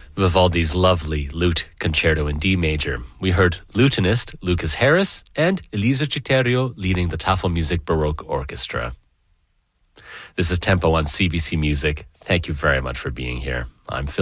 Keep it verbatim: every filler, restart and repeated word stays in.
Vivaldi's lovely lute concerto in D major. We heard lutenist Lucas Harris and Elisa Citerio leading the Tafelmusik Baroque Orchestra. This is Tempo on C B C Music. Thank you very much for being here. I'm Phil.